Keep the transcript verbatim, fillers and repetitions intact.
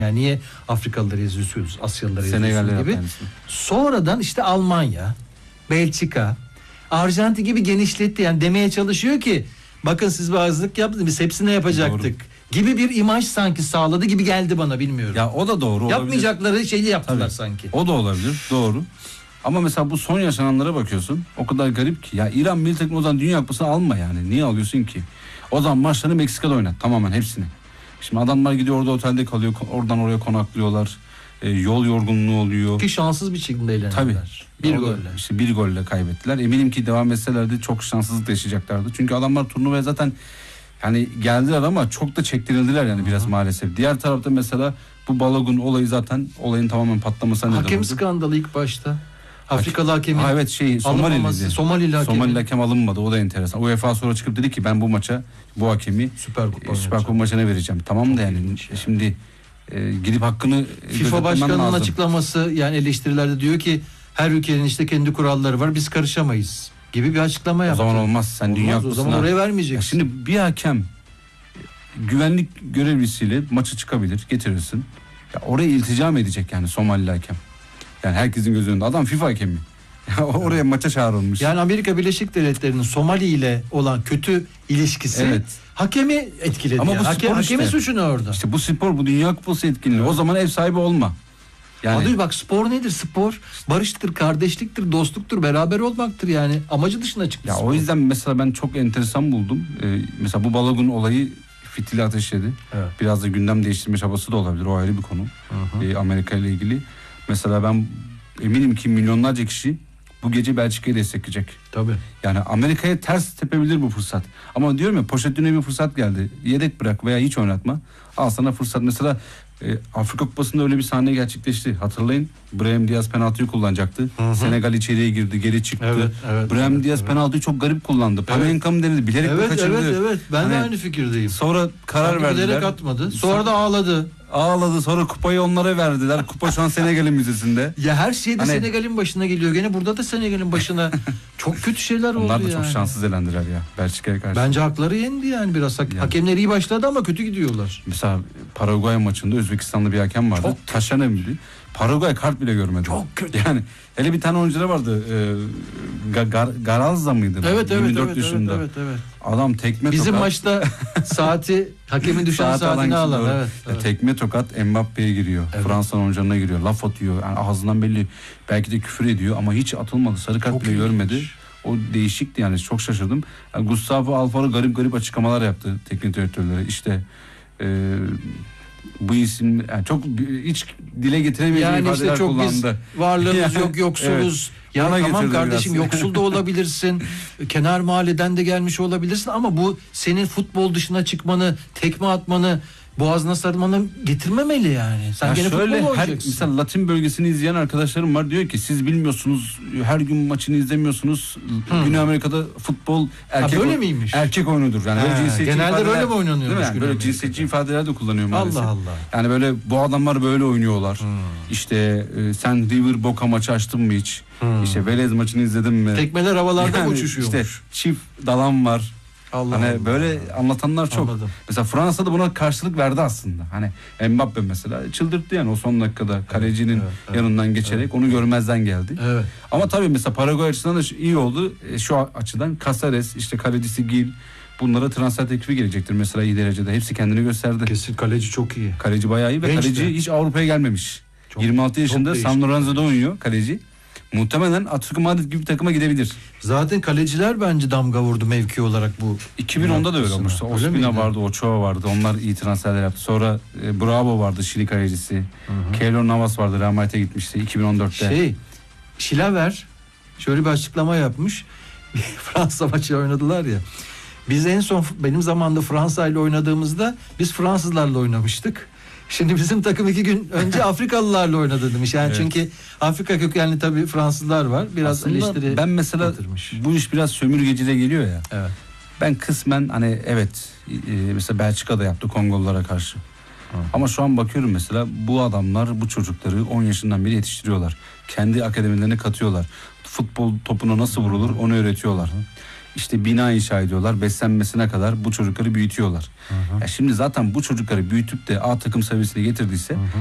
Yani niye Afrikalıları eziyorsunuz, Asyalıları Senegal'de eziyorsunuz gibi. yapmışsın. Sonradan işte Almanya, Belçika, Arjantin gibi genişletti. Yani demeye çalışıyor ki bakın siz bir azlık yaptınız, biz hepsine yapacaktık. Doğru. Gibi bir imaj sanki sağladı gibi geldi bana, bilmiyorum. Ya o da doğru olabilir. Yapmayacakları şeyi yaptılar Tabii. sanki. O da olabilir, doğru. Ama mesela bu son yaşananlara bakıyorsun. O kadar garip ki. Ya İran milli takımı o zaman Dünya Kupası'nı alma yani. Niye alıyorsun ki? O zaman maçlarını Meksika'da oynat tamamen hepsini. Şimdi adamlar gidiyor orada otelde kalıyor. Oradan oraya konaklıyorlar. E, yol yorgunluğu oluyor. Ki şanssız bir şekilde eğlendiler. Tabii. Bir O da golle. İşte bir golle kaybettiler. Eminim ki devam etselerdi çok şanssızlık yaşayacaklardı. Çünkü adamlar turnuvaya zaten hani geldiler ama çok da çektirildiler yani. Hı-hı. Biraz maalesef. Diğer tarafta mesela bu Balogun olayı zaten olayın tamamen patlamasına neden oldu. Hakem skandalı ilk başta. Afrikalı hakemin ha, evet şey Somalili. Somalili hakem. Somalili hakem alınmadı. O da enteresan. UEFA sonra çıkıp dedi ki ben bu maça bu hakemi Süper Kupa, e, Süper Kupa maçına vereceğim. Tamam çok da yani ya. Şimdi e, gidip hakkını FIFA Başkanı'nın açıklaması, yani eleştirilerde diyor ki her ülkenin işte kendi kuralları var, biz karışamayız gibi bir açıklama yaptı. O zaman olmaz. Sen olmaz, Dünya Kupası'na. O zaman oraya vermeyeceksin. Ya şimdi bir hakem güvenlik görevlisiyle maça çıkabilir, getirirsin. Ya oraya iltica mı edecek yani Somalili hakem? Yani herkesin gözü önünde. Adam FIFA hakemi. Oraya maça çağrılmış. Yani Amerika Birleşik Devletleri'nin Somali ile olan kötü ilişkisi evet. hakemi etkiledi. Ama yani. bu Hakem, işte. Hakemin suçu ne orada? İşte bu spor, bu Dünya Kupası etkinliği. Evet. O zaman ev sahibi olma. Yani Adı, bak spor nedir? Spor barıştır, kardeşliktir, dostluktur, beraber olmaktır yani. Amacı dışına çıktı. Ya spor. o yüzden mesela ben çok enteresan buldum. Ee, mesela bu Balogun olayı fitili ateşledi. Evet. Biraz da gündem değiştirme çabası da olabilir. O ayrı bir konu. Ee, Amerika ile ilgili. Mesela ben eminim ki milyonlarca kişi bu gece Belçika'yı destekleyecek. Tabii. Yani Amerika'ya ters tepebilir bu fırsat. Ama diyorum ya, Pochettino'ya bir fırsat geldi. Yedek bırak veya hiç oynatma. Al sana fırsat. Mesela e, Afrika Kupası'nda öyle bir sahne gerçekleşti. Hatırlayın. Brahim Diaz penaltıyı kullanacaktı. Hı hı. Senegal içeriye girdi, geri çıktı. Evet, evet, Brahim evet, Diaz evet. penaltıyı çok garip kullandı. Panenka mı denildi? Bilerek evet, kaçırdı. Evet, evet. Ben hani, de aynı fikirdeyim. Sonra karar Sanki verdiler. Bilerek atmadı. Sonra da ağladı. Ağladı. Sonra kupayı onlara verdiler. Kupa şu an Senegal'in müzesinde. Ya her şeyde hani, Senegal'in başına geliyor. Gene burada da Senegal'in başına çok kötü şeyler oldu yani. Onlar da yani. çok şanssız elendiler ya Belçika'ya karşı. Bence hakları yendi yani biraz. Yani. Hakemler iyi başladı ama kötü gidiyorlar. Mesela Paraguay maçında Özbekistanlı bir hakem vardı. Taşan Emri. Paraguay kart bile görmedi. Çok kötü. Yani hele bir tane oyuncular vardı. E, Gar, Garazza mıydı? Evet, evet, yirmi dört evet, yaşında. evet, evet, evet. Adam tekme Bizim tokat. Bizim maçta saati hakemin düşen saat saatini alan. alan evet, evet. Tekme tokat Mbappe'ye giriyor. Evet. Fransa'nın oyuncularına giriyor. Laf atıyor. Yani ağzından belli. Belki de küfür ediyor ama hiç atılmadı. Sarı kart çok bile iyiymiş. Görmedi. O değişikti yani, çok şaşırdım. Yani Gustavo Alfaro garip garip açıklamalar yaptı teknik direktörlere. İşte eee bu isim yani çok hiç dile getiremeyeceğim yani ifadeler işte kullandı. Varlığımız yok, yoksuluz. Evet. Ya Ona tamam kardeşim biraz. Yoksul da olabilirsin. Kenar mahalleden de gelmiş olabilirsin ama bu senin futbol dışına çıkmanı, tekme atmanı, boğazına sarmanı getirmemeli yani. Sen ya gene şöyle, futbol her, oynayacaksın. mesela Latin bölgesini izleyen arkadaşlarım var, diyor ki siz bilmiyorsunuz, her gün maçını izlemiyorsunuz. Hmm. Güney Amerika'da futbol erkek ha, böyle miymiş? Erkek oyunudur. Yani ha, genelde ifadeler, böyle mi oynanıyormuş? Yani böyle cinsiyetçi ifadeler de kullanıyor maalesef. Allah Allah. Yani böyle bu adamlar böyle oynuyorlar. Hmm. İşte e, sen River Boca maçı açtın mı hiç? Hmm. İşte Velez maçını izledin mi? Tekmeler havalarda yani uçuşuyormuş. İşte çift dalan var. Allah hani Allah. Böyle anlatanlar çok. Anladım. Mesela Fransa'da buna karşılık verdi aslında. Hani Mbappe mesela çıldırttı yani o son dakikada evet, kalecinin evet, evet, yanından geçerek evet, onu görmezden geldi. Evet. Ama tabii mesela Paraguay açısından da iyi oldu. E, şu açıdan Caceres, işte kalecisi Gil, bunlara transfer teklifi gelecektir mesela iyi derecede. Hepsi kendini gösterdi. Kesin kaleci çok iyi. Kaleci bayağı iyi ve Genç kaleci de. Hiç Avrupa'ya gelmemiş. Çok, yirmi altı yaşında San Lorenzo'da oynuyor kaleci. Muhtemelen Atletico Madrid gibi bir takıma gidebilir. Zaten kaleciler bence damga vurdu mevki olarak bu. iki bin onda da öyle olmuştu. Ospina vardı, Ochoa vardı. Onlar iyi transferler yaptı. Sonra e, Bravo vardı, Şili kalecisi. Keylor Navas vardı, Real Madrid'e gitmişti iki bin on dörtte. Şey, Şilaver şöyle bir açıklama yapmış. Fransa maçı oynadılar ya. Biz en son benim zamanında Fransa ile oynadığımızda biz Fransızlarla oynamıştık. Şimdi bizim takım iki gün önce Afrikalılarla oynadı demiş. Yani evet. Çünkü Afrika kökenli tabii Fransızlar var. Biraz aslında eleştiri. Ben mesela yatırmış. Bu iş biraz sömürgeciliğe geliyor ya. Evet. Ben kısmen hani evet e, mesela Belçika'da yaptı Kongolulara karşı. Hı. Ama şu an bakıyorum mesela bu adamlar bu çocukları on yaşından beri yetiştiriyorlar. Kendi akademilerine katıyorlar. Futbol topuna nasıl vurulur onu öğretiyorlar. Hı. İşte bina inşa ediyorlar, beslenmesine kadar bu çocukları büyütüyorlar. Hı hı. Ya şimdi zaten bu çocukları büyütüp de A takım seviyesine getirdiyse, hı hı,